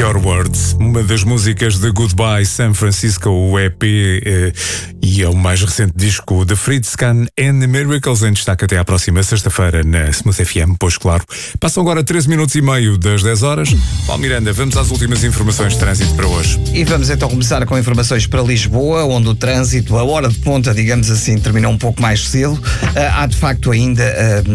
Your Words, uma das músicas de Goodbye San Francisco, o EP, e é o mais recente disco de Fritz Kahn and the Miracles, em destaque até à próxima sexta-feira na Smooth FM, pois claro. Passam agora 13 minutos e meio das 10 horas. Paulo Miranda, vamos às últimas informações de trânsito para hoje. E vamos então começar com informações para Lisboa, onde o trânsito, a hora de ponta, digamos assim, terminou um pouco mais cedo. Há de facto ainda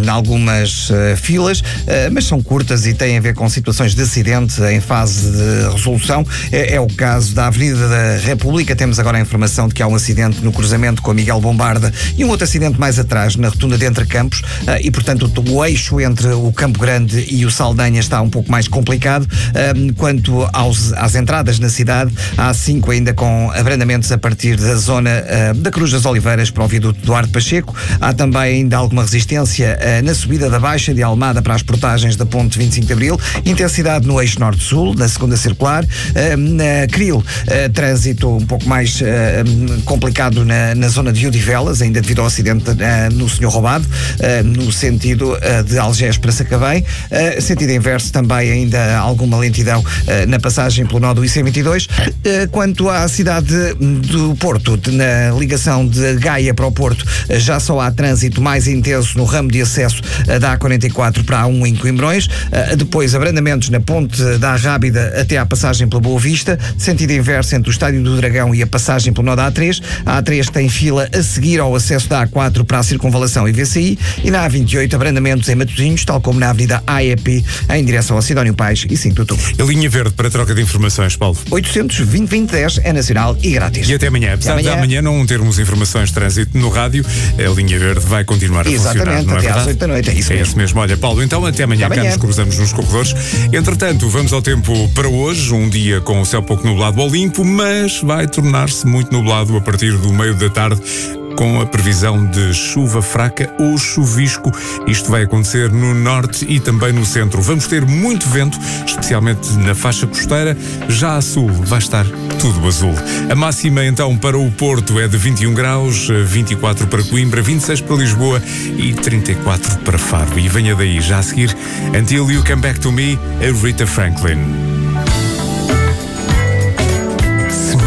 algumas filas, mas são curtas e têm a ver com situações de acidente em fase de resolução. É o caso da Avenida da República. Temos agora a informação de que há um acidente no cruzamento com a Miguel Bombarda e um outro acidente mais atrás, na rotunda de Entre Campos, e portanto o eixo entre o Campo Grande e o Saldanha está um pouco mais complicado. Quanto às entradas na cidade, há 5 ainda com abrandamentos a partir da zona da Cruz das Oliveiras para o viaduto Duarte Pacheco. Há também ainda alguma resistência na subida da Baixa de Almada para as portagens da Ponte 25 de Abril. Intensidade no eixo norte-sul, na segunda circular. Na Cril, trânsito um pouco mais complicado na zona de Odivelas, ainda devido ao acidente no Senhor Roubado, no sentido de Algés para Sacavém. Sentido inverso, também ainda alguma lentidão na passagem pelo nó do IC22. Quanto à cidade do Porto, na ligação de Gaia para o Porto, já só há trânsito mais intenso no ramo de acesso da A44 para a A1 em Coimbrões. Depois, abrandamentos na ponte da Arrábida até à passagem pela Boa Vista, sentido inverso entre o Estádio do Dragão e a passagem pelo nó da A3. A A3 tem fila a seguir ao acesso da A4 para a Circunvalação e VCI, e na A28 abrandamentos em Matosinhos, tal como na Avenida AEP em direção ao Sidónio Pais e 5 de Outubro. A linha verde para troca de informações, Paulo. 820-2010 é nacional e grátis. E até amanhã. Apesar de amanhã não termos informações de trânsito no rádio, a linha verde vai continuar a funcionar. Exatamente, até às 8 da noite, é isso mesmo. É isso mesmo. Olha, Paulo, então até amanhã, cá nos cruzamos nos corredores. Entretanto, vamos ao tempo para hoje, um dia com o céu pouco nublado ao limpo, mas vai tornar-se muito nublado a partir do meio da tarde, com a previsão de chuva fraca ou chuvisco. Isto vai acontecer no norte e também no centro. Vamos ter muito vento, especialmente na faixa costeira. Já a sul vai estar tudo azul. A máxima então para o Porto é de 21 graus, 24 para Coimbra, 26 para Lisboa e 34 para Faro. E venha daí já a seguir Until You Come Back to Me, a Rita Franklin.